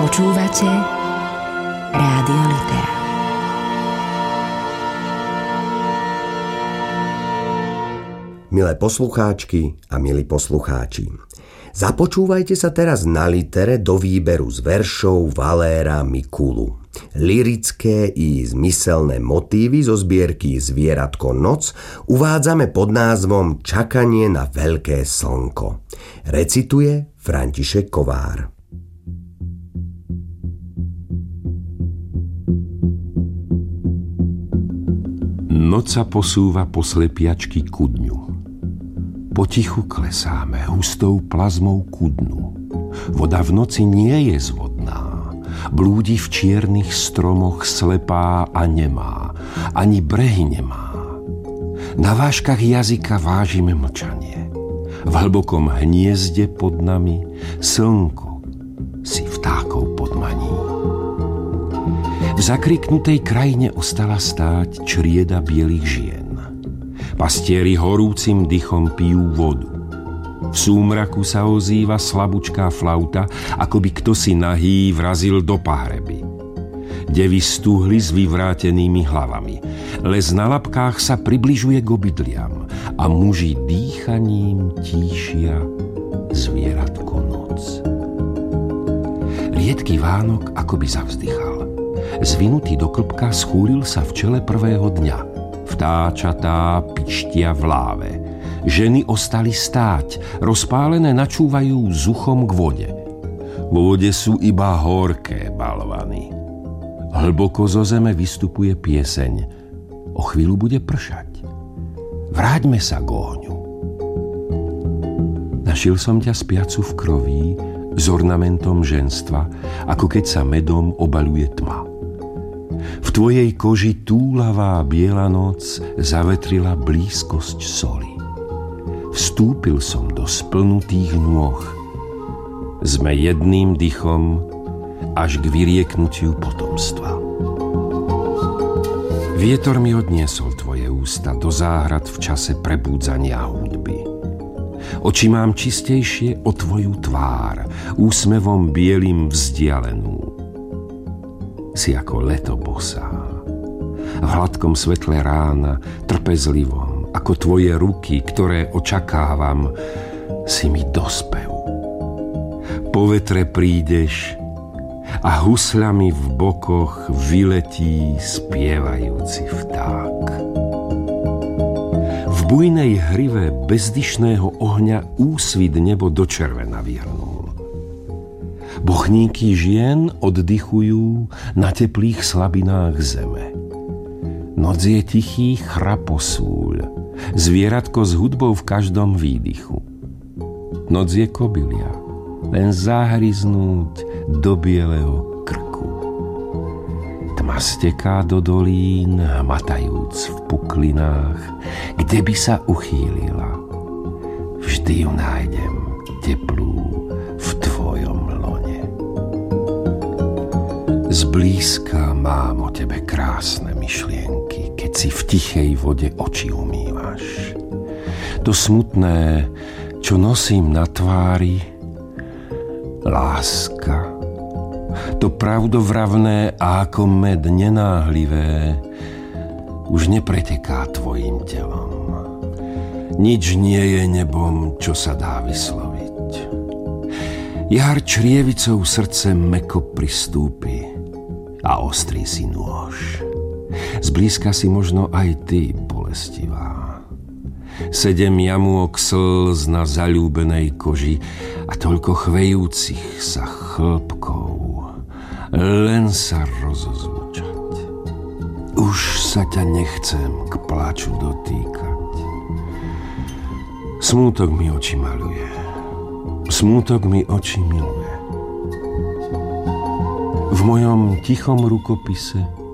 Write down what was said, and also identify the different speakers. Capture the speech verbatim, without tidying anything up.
Speaker 1: Počúvate Rádio Litera.
Speaker 2: Milé poslucháčky a milí poslucháči, započúvajte sa teraz na Litere do výberu z veršov Valéra Mikulu. Lyrické i zmyselné motívy zo zbierky Zvieratko noc uvádzame pod názvom Čakanie na veľké slnko. Recituje František Kovár.
Speaker 3: Noc sa posúva po slepiačky ku dňu. Potichu klesáme hustou plazmou ku dnu. Voda v noci nie je zvodná. Blúdi v čiernych stromoch slepá a nemá. Ani brehy nemá. Na vážkach jazyka vážime mlčanie. V hlbokom hniezde pod nami slnko si vtákov podmaní. V zakriknutej krajine ostala stáť črieda bielých žien. Pastieri horúcim dychom pijú vodu. V súmraku sa ozýva slabúčká flauta, ako by kdosi nahý vrazil do pahreby. Devy stúhli s vyvrátenými hlavami. Les na labkách sa približuje k obydliam a muži dýchaním tíšia zvieratko noc. Riedky Vánok akoby zavzdychal. Zvinutý do klbka schúlil sa v čele prvého dňa. Vtáčatá pištia v láve. Ženy ostali stáť, rozpálené načúvajú z uchom k vode. Vo vode sú iba horké balvany. Hlboko zo zeme vystupuje pieseň. O chvíľu bude pršať. Vráťme sa k ohňu. Našiel som ťa spiacu v kroví s ornamentom ženstva, ako keď sa medom obaľuje tma. V tvojej koži túlavá biela noc zavetrila blízkosť soli. Vstúpil som do splnutých nôh. Sme jedným dychom až k vyrieknutiu potomstva. Vietor mi odniesol tvoje ústa do záhrad v čase prebúdzania hudby. Oči mám čistejšie o tvoju tvár, úsmevom bielým vzdialenú. Si ako leto bosá. V hladkom svetle rána, trpezlivom, ako tvoje ruky, ktoré očakávam, si mi dospev. Po vetre prídeš a husľami v bokoch vyletí spievajúci vták. V bujnej hrive bezdyšného ohňa úsvit nebo do červena vyhrnul. Bochníky žien oddychujú na teplých slabinách zeme. Noc je tichý chraposúľ, zvieratko s hudbou v každom výdychu. Noc je kobylia, len zahryznúť do bieleho krku. Tma steká do dolín, hmatajúc v puklinách, kde by sa uchýlila. Vždy ju nájdem teplú v tvojom lone. Zblízka mám o tebe krásne myšlienky, keď si v tichej vode oči umývaš. To smutné, čo nosím na tvári, láska. To pravdovravné a ako med nenáhlivé už nepreteká tvojim telom. Nič nie je nebom, čo sa dá vysloviť. Jar črievicou srdce mäkko pristúpi a ostrí si nôž. Zblízka si možno aj ty bolestivá. Sedem jamôk slz na zaľúbenej koži a toľko chvejúcich sa chlpkov. Len sa rozozvučať. Už sa ťa nechcem k pláču dotýkať. Smútok mi oči maluje. Smútok mi oči miluje. V mojom tichom rukopise